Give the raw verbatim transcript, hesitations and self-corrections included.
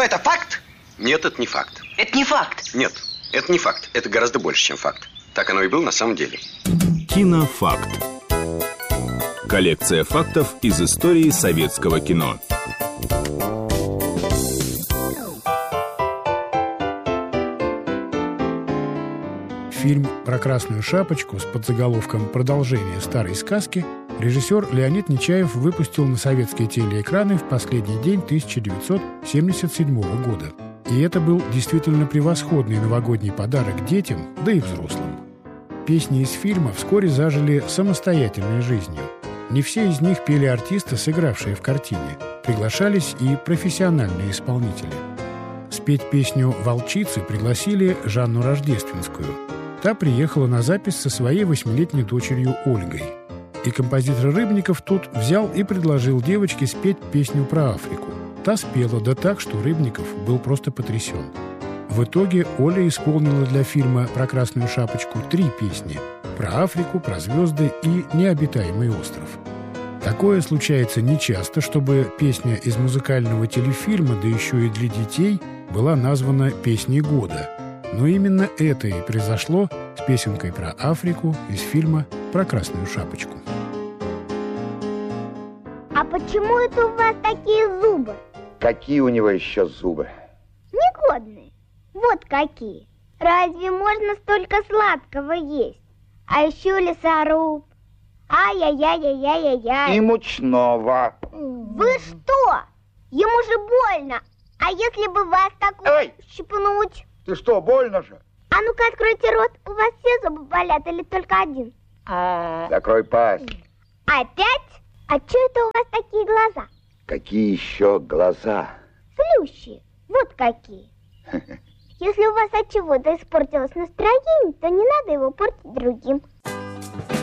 это факт? Нет, это не факт. Это не факт. Нет, это не факт. Это гораздо больше, чем факт. Так оно и было на самом деле. Кинофакт. Коллекция фактов из истории советского кино. Фильм про Красную Шапочку с подзаголовком «Продолжение старой сказки» режиссер Леонид Нечаев выпустил на советские телеэкраны в последний день тысяча девятьсот семьдесят седьмого года. И это был действительно превосходный новогодний подарок детям, да и взрослым. Песни из фильма вскоре зажили самостоятельной жизнью. Не все из них пели артисты, сыгравшие в картине. Приглашались и профессиональные исполнители. Спеть песню «Волчицы» пригласили Жанну Рождественскую. Та приехала на запись со своей восьмилетней дочерью Ольгой. И композитор Рыбников тут взял и предложил девочке спеть песню про Африку. Та спела, да так, что Рыбников был просто потрясен. В итоге Оля исполнила для фильма про Красную Шапочку три песни – про Африку, про звезды и необитаемый остров. Такое случается нечасто, чтобы песня из музыкального телефильма, да еще и для детей, была названа «Песней года». Но именно это и произошло с песенкой про Африку из фильма про Красную Шапочку. А почему это у вас такие зубы? Какие у него еще зубы? Негодные. Вот какие. Разве можно столько сладкого есть? А еще лесоруб. Ай-яй-яй-яй-яй-яй. И мучного. Вы что? Ему же больно. А если бы вас так Эй! щипнуть? Ты что, больно же? А ну-ка откройте рот. У вас все зубы болят или только один? А... Закрой пасть. Опять? А что это у вас такие глаза? Какие еще глаза? Злющие. Вот какие. Если у вас от чего-то испортилось настроение, то не надо его портить другим.